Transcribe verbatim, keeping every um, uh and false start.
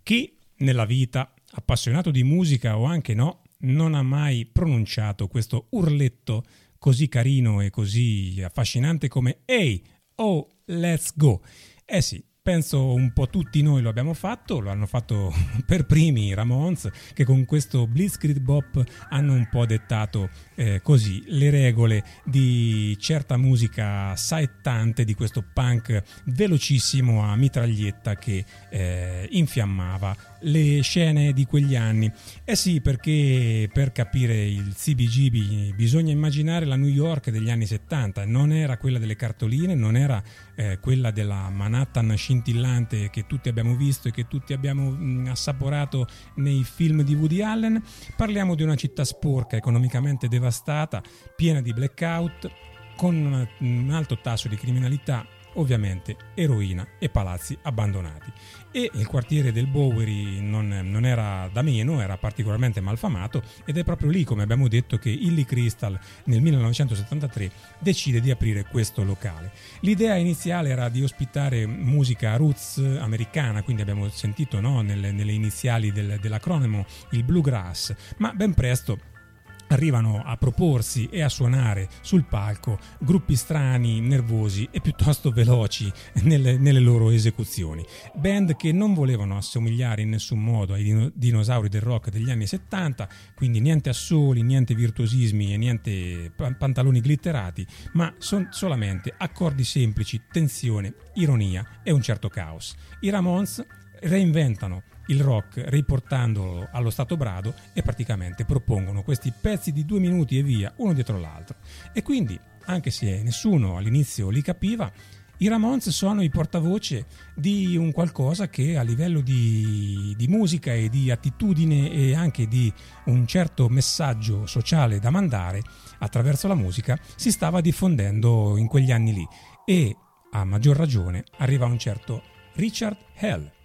Chi nella vita, appassionato di musica o anche no, non ha mai pronunciato questo urletto così carino e così affascinante come "Hey, oh, let's go"? Eh sì, penso un po' tutti noi lo abbiamo fatto, lo hanno fatto per primi i Ramones, che con questo Blitzkrieg Bop hanno un po' dettato eh, così le regole di certa musica saettante, di questo punk velocissimo a mitraglietta che eh, infiammava le scene di quegli anni. Eh sì, perché per capire il C B G B bisogna immaginare la New York degli anni settanta, non era quella delle cartoline, non era eh, quella della Manhattan scintillante che tutti abbiamo visto e che tutti abbiamo mh, assaporato nei film di Woody Allen. Parliamo di una città sporca, economicamente devastata, piena di blackout, con un, un alto tasso di criminalità, ovviamente eroina e palazzi abbandonati. E il quartiere del Bowery non, non era da meno, era particolarmente malfamato, ed è proprio lì, come abbiamo detto, che Illy Crystal nel millenovecentosettantatré decide di aprire questo locale. L'idea iniziale era di ospitare musica roots americana, quindi abbiamo sentito, no, nelle, nelle iniziali del, dell'acronimo il bluegrass, ma ben presto arrivano a proporsi e a suonare sul palco gruppi strani, nervosi e piuttosto veloci nelle, nelle loro esecuzioni. Band che non volevano assomigliare in nessun modo ai dino, dinosauri del rock degli anni settanta, quindi niente assoli, niente virtuosismi e niente pantaloni glitterati, ma son solamente accordi semplici, tensione, ironia e un certo caos. I Ramones reinventano il rock riportandolo allo stato brado e praticamente propongono questi pezzi di due minuti e via, uno dietro l'altro. E quindi, anche se nessuno all'inizio li capiva, i Ramones sono i portavoce di un qualcosa che a livello di, di musica e di attitudine e anche di un certo messaggio sociale da mandare attraverso la musica si stava diffondendo in quegli anni lì. E a maggior ragione arriva un certo Richard Hell.